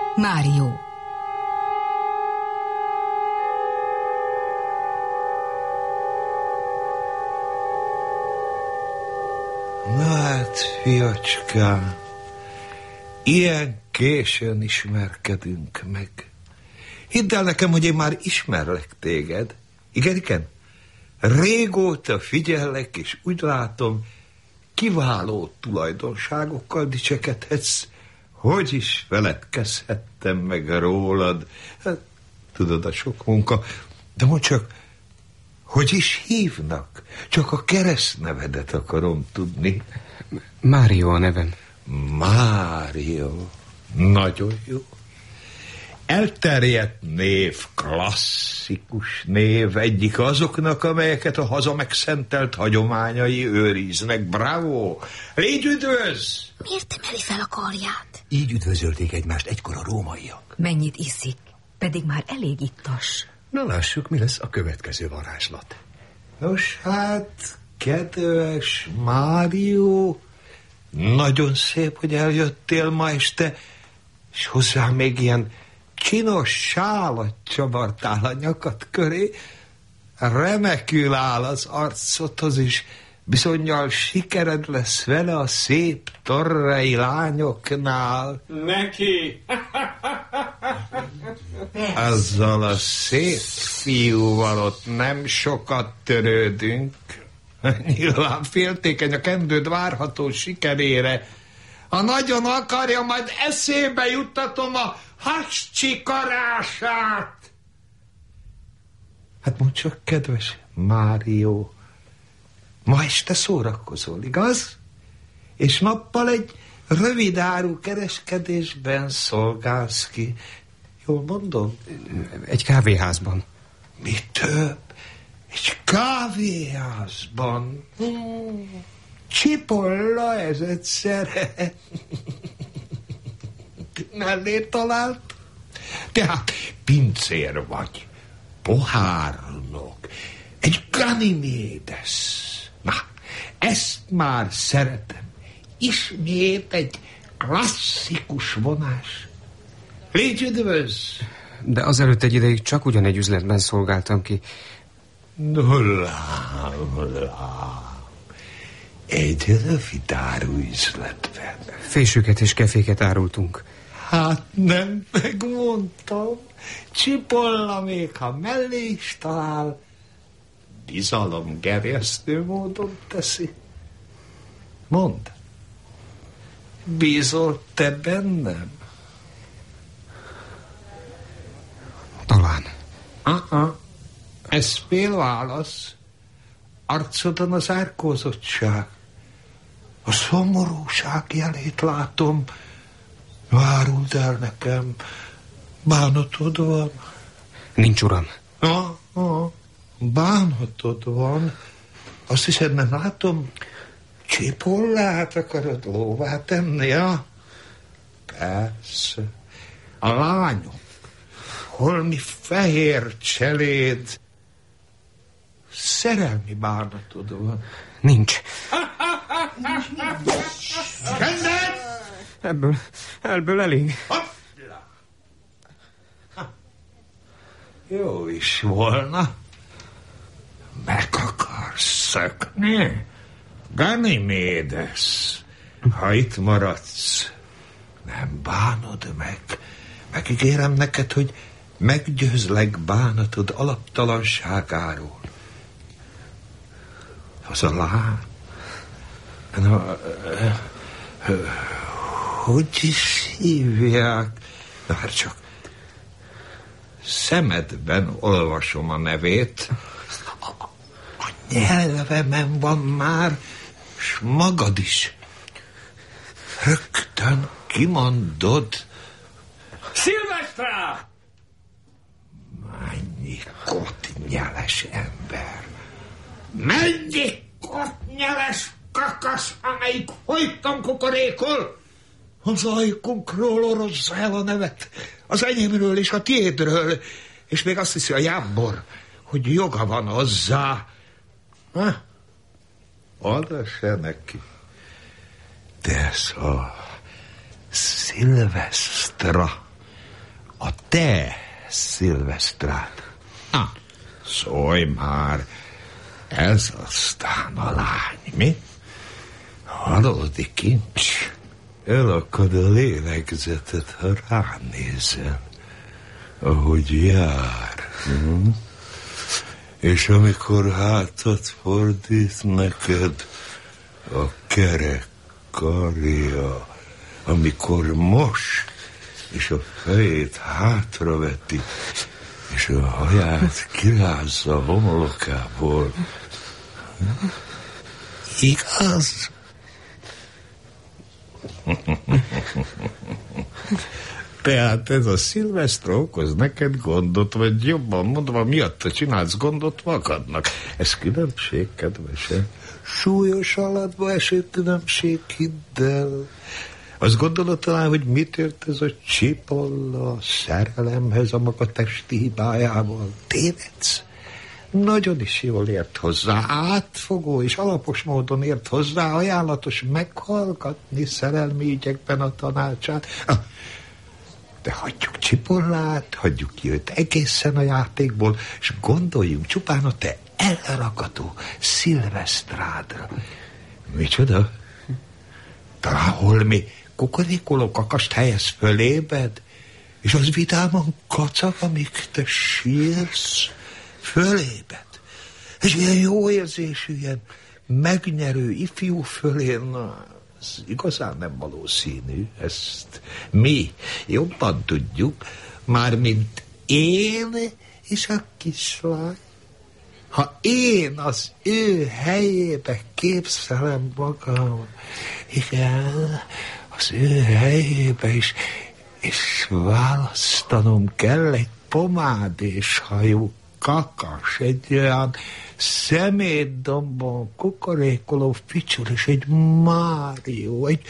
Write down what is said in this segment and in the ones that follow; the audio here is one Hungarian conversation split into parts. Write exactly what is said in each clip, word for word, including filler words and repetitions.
Mário. Na hát, fiacskám, ilyen későn ismerkedünk meg. Hidd el nekem, hogy én már ismerlek téged. Igen, igen? Régóta figyellek, és úgy látom, kiváló tulajdonságokkal dicsekedhetsz. Hogy is feledkezhettem meg rólad? Hát, tudod, a sok munka. De mondd csak, hogy is hívnak? Csak a keresztnevedet akarom tudni. Mário a nevem. Mário. Nagyon jó. Elterjedt név, klasszikus név, egyik azoknak, amelyeket a haza megszentelt hagyományai őriznek. Bravo! Légy üdvöz! Miért emeli fel a karját? Így üdvözölték egymást egykor a rómaiak. Mennyit iszik, pedig már elég ittas. Na lássuk, mi lesz a következő varázslat. Nos hát, kedves Mário, nagyon szép, hogy eljöttél ma este, és hozzá még ilyen csinos sálat csavartál a nyakad köré. Remekül áll az arcodhoz, és bizonnyal sikered lesz vele a szép torrei lányoknál. Neki! Azzal a szép fiúval ott nem sokat törődünk. Nyilván féltékeny a kendőd várható sikerére. Ha nagyon akarja, majd eszébe juttatom a hascsikarását. Hát mondd csak, kedves Mário, ma este szórakozol, igaz? És nappal egy rövid áru kereskedésben szolgálsz ki. Jól mondom? Egy kávéházban. Mi több? Egy kávéházban. Hmm. Csipolla ez egyszer. Mellé talált? Tehát pincér vagy, pohárnok, egy Ganymédes. Na, ezt már szeretem. Ismét egy klasszikus vonás. Légy üdvöz! De azelőtt egy ideig csak ugyan egy üzletben szolgáltam ki. Nullám, nullám. Egy rövidáru üzletben. Fésüket és keféket árultunk. Hát nem megmondtam. Csipolla még, ha mellé is talál, bizalomgerjesztő módon teszi. Mondd, bízol te bennem? Talán. Uh-uh. Ez félválasz. Arcodon az árkózottság, a szomorúság jelét látom. Áruld el nekem, bánatod van? Nincs, uram. Ah, ah, bánatod van. Azt hiszed, nem látom? Csipollát akarod lóvá tenni, ja? Persze. A lányok, holmi fehér cseléd, szerelmi bánatod van. Nincs. Rendet! Ebből, ebből elég. Jó is volna. Meg akarsz szökni? Ganymédes, ha itt maradsz, nem bánod meg. Megígérem neked, hogy meggyőzlek bánatod alaptalanságáról. Az a lány. Na, hogy is hívják? Na, hát csak szemedben olvasom a nevét. A, a nyelvemen van már, s magad is rögtön kimondod. Szilvesztrá! Mennyi kotnyeles ember! Mennyi kotnyeles kakasz, amelyik folyton kukorékol! Az ajkunkról orozza el a nevet, az enyémről és a tiédről, és még azt hiszi a jámbor, hogy joga van hozzá. Ha? Oda se neki. De ez a Szilvesztra a te szilvesztrád. Ah, szólj már, ez aztán a lány, mi? Valódi kincs. Elakad a lélegzetet, ha ránézel, ahogy jár. Hm? És amikor hátat fordít neked, a kerek karja, amikor mos, és a fejét hátraveti, és a haját kirázza a homlokából. Igaz? Tehát ez a szilveszter okoz neked gondot, vagy jobban mondva, miatta csinálsz gondot magadnak. Ez különbség, kedvesem. Súlyos alatba eső különbség, hidd el. Azt gondolod talán, hogy mit ért ez a Cipolla a szerelemhez a maga testi hibájával? Tévedsz? Nagyon is jól ért hozzá, átfogó és alapos módon ért hozzá, ajánlatos meghallgatni szerelmi ügyekben a tanácsát. De hagyjuk Cipollát, hagyjuk ki őt egészen a játékból, és gondoljunk csupán a te elragadó szilvesztrádra. Micsoda? Talán holmi kukorékoló kakast helyez fölébed, és az vidáman kacag, amíg te sírsz, fölébed. És ilyen jó érzésű, ilyen megnyerő ifjú fölé, na, ez igazán nem valószínű. Ezt mi jobban tudjuk, mármint én és a kislány. Ha én az ő helyébe képzelem magam, igen, az ő helyébe is, és választanom kell egy pomádéshajú kakas, egy olyan szemétdombon kukorékoló ficsúr, és egy Mário, egy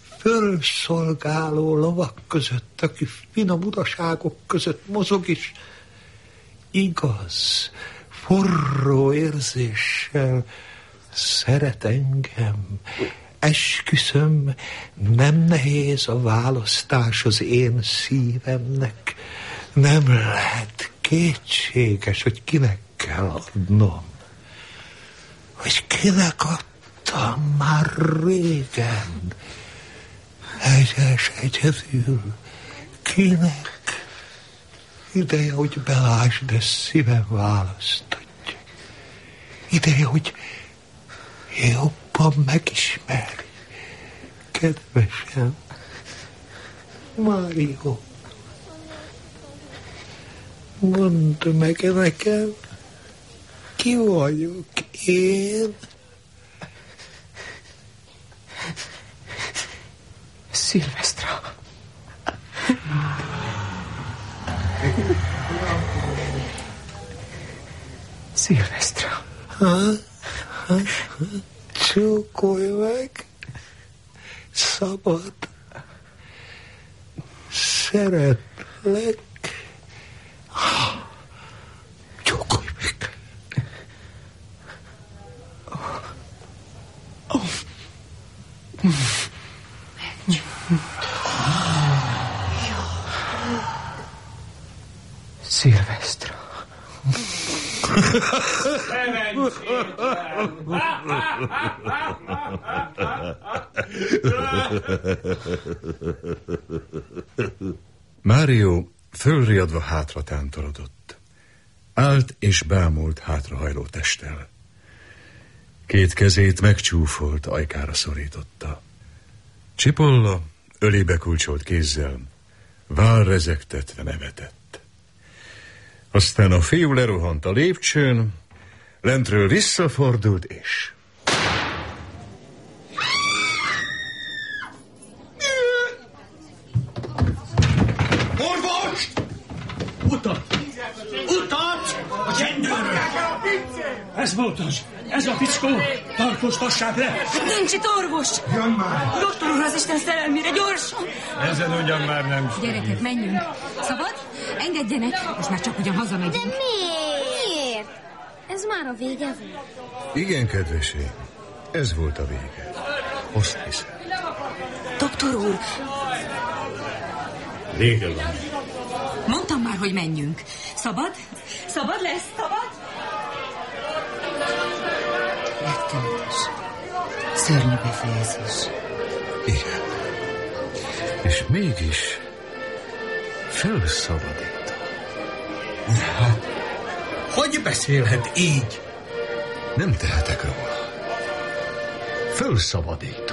fölszolgáló lovak között, aki finom uraságok között mozog, és igaz, forró érzéssel szeret engem. Esküszöm, nem nehéz a választás az én szívemnek. Nem lehet kétséges, hogy kinek kell adnom. Hogy kinek adtam már régen. Egyes egyedül. Kinek? Ideje, hogy belásd, de szívem választodja. Ideje, hogy jobban megismerj. Kedvesem, Mário, mondd meg nekem, ki vagyok én? Szilvesztra. Szilvesztra. Ha? Ha? Csókolj meg. Szabad. Szeretlek. Csókolj meg. Oh. Szilvesztra. Mário fölriadva hátra tántorodott. Állt és bámult hátrahajló testtel. Két kezét megcsúfolt, ajkára szorította. Cipolla ölébe kulcsolt kézzel, vállrezegtetve nevetett. Aztán a fiú lerohant a lépcsőn, lentről visszafordult, és... Orvos! Utat! Utat! A csendőrre! Ez volt az! Ez a fickó! Tartóztassák le! Nincs itt orvos! Jön már! Doktor úr, az Isten szerelmére, gyorsan! Ezen ugyan már nem... Gyerekek, menjünk! Szabad? Engedjenek! Most már csak ugyan hazamegyünk. De miért? Miért? Ez már a vége volt. Igen, kedveség, ez volt a vége. Azt hiszem. Doktor úr! Vége van. Mondtam már, hogy menjünk. Szabad? Szabad lesz? Szabad? Rettenetes. Szörnyű befejezés. Igen. És mégis felszabadít. Hát, hogy beszélhet így? Nem tehetek róla. Fölszabadít.